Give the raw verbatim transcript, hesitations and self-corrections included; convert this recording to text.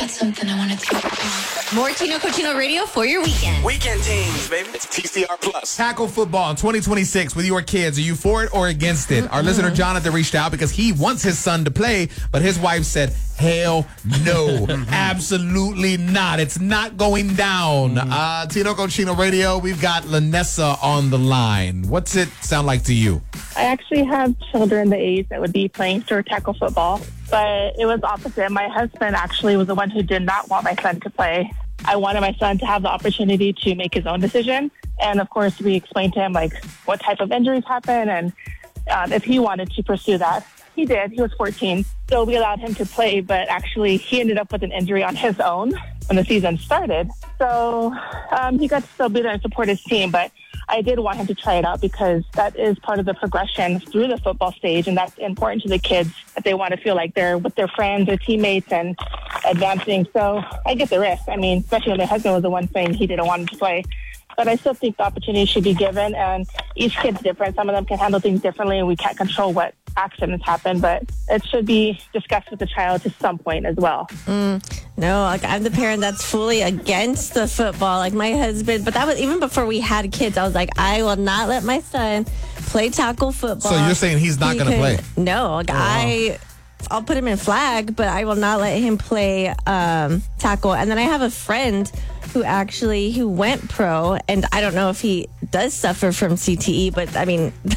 got something I want to tell you. More Tino Cochino Radio for your weekend. Weekend teams, baby. It's T C R Plus. Tackle football in twenty twenty-six with your kids. Are you for it or against it? Mm-hmm. Our listener Jonathan reached out because he wants his son to play, but his wife said, hell no. Absolutely not. It's not going down. Mm-hmm. Uh, Tino Cochino Radio, we've got Lanessa on the line. What's it sound like to you? I actually have children the age that would be playing sort of tackle football, but it was opposite. My husband actually was the one who did not want my son to play. I wanted my son to have the opportunity to make his own decision. And of course, we explained to him like what type of injuries happen and um, if he wanted to pursue that. He did. He was fourteen. So we allowed him to play, but actually he ended up with an injury on his own when the season started. So um, he got to still be there and support his team, but I did want him to try it out because that is part of the progression through the football stage, and that's important to the kids that they want to feel like they're with their friends, their teammates, and advancing. So I get the risk. I mean, especially when my husband was the one saying he didn't want him to play. But I still think the opportunity should be given, and each kid's different. Some of them can handle things differently, and we can't control what accidents happen, but it should be discussed with the child to some point as well. Mm, no, like I'm the parent that's fully against the football, like my husband. But that was even before we had kids. I was like, I will not let my son play tackle football. So you're saying he's not going to play? No, like oh. I... I'll put him in flag, but I will not let him play um, tackle. And then I have a friend who actually who went pro, and I don't know if he does suffer from C T E, but I mean,